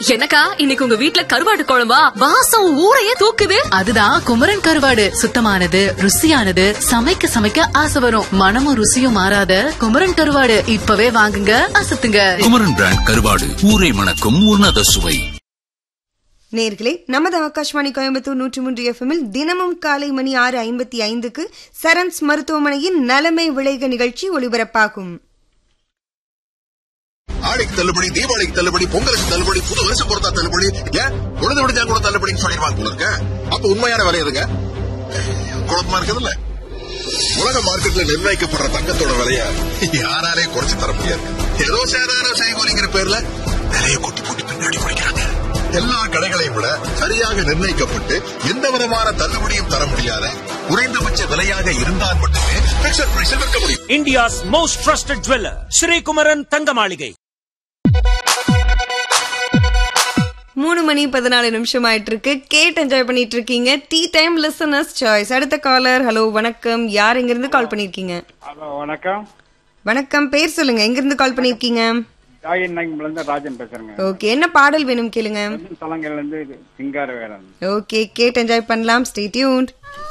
என்னக்கா இன்னைக்கு உங்க வீட்ல கருவாடு குழம்பா? வாசம் ஊரையே தூக்குது. அதுதான் குமரன் கருவாடு. சுத்தமானது, ருசியானது, சமைக்க சமைக்க ஆசை வரும். மனமும் ருசியும் மாறாத குமரன் கருவாடு இப்பவே வாங்குங்க, அசத்துங்க. குமரன் பிராண்ட் கருவாடு, ஊரை மணக்கும் உன்னத சுவை. நேர்களே, நமது ஆகாஷ்வாணி கோயம்புத்தூர் 103 FM தினமும் காலை மணி 6:55 சரண்ஸ் மருத்துவமனையின் நலமை விளைக நிகழ்ச்சி ஒளிபரப்பாகும். ஆடிக்கு தள்ளுபடி, தீபாவளிக்கு தள்ளுபடி, பொங்கலுக்கு தள்ளுபடி, புது வருஷம் பொறுத்தா தள்ளுபடி, ஏன் உழுது விடுஞ்சா கூட தள்ளுபடின்னு சொல்லிடுவாங்க போல இருக்க. அப்ப உண்மையான விலை எதுங்க? குழப்பமா இருக்குதுல்ல. உலக மார்க்கெட்ல நிர்ணயிக்கப்படுற தங்கத்தோட விலைய யாராலே குறைச்சு தர முடியாது. ஏதோ சேதாரம் செய்கூலிங்கிற பேர்ல விலையை கொட்டி போட்டு பின்னாடி குடிக்கிறாங்க. எல்லா கடைகளையும் விட சரியாக நிர்ணயிக்கப்பட்டு எந்த விதமான தள்ளுபடியும் தர முடியாத குறைந்தபட்ச விலையாக இருந்தால் மட்டுமே பிக்சட் பிரைஸில் விற்க முடியும். India's most trusted jeweller Sri Kumaran தங்க மாளிகை. 3:14 ஆயிட்டு இருக்கு. கேட் என்ஜாய் பண்ணிட்டு இருக்கீங்க. Tea time listeners choice. அடுத்த காலர். ஹலோ, வணக்கம். யார் எங்க இருந்து கால் பண்ணிருக்கீங்க? ஹலோ, வணக்கம். வணக்கம், பேர் சொல்லுங்க. எங்க இருந்து கால் பண்ணிருக்கீங்க? ராஜன் பேசுறேங்க. ஓகே, என்ன பாடல் வேணும் கேளுங்க. தலங்கள்ல இருந்து சிங்கார வேலன். ஓகே, கேட் என்ஜாய் பண்ணலாம். Stay tuned.